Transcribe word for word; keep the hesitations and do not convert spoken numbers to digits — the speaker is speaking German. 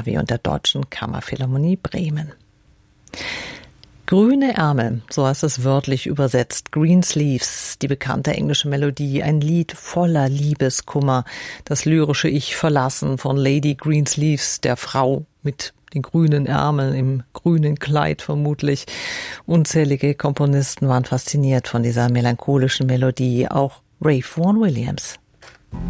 R W und der Deutschen Kammerphilharmonie Bremen. Grüne Ärmel, so heißt es wörtlich übersetzt. Green Sleeves, die bekannte englische Melodie, ein Lied voller Liebeskummer. Das lyrische Ich verlassen von Lady Greensleeves, der Frau mit den grünen Ärmeln, im grünen Kleid vermutlich. Unzählige Komponisten waren fasziniert von dieser melancholischen Melodie, auch Ralph Vaughan Williams.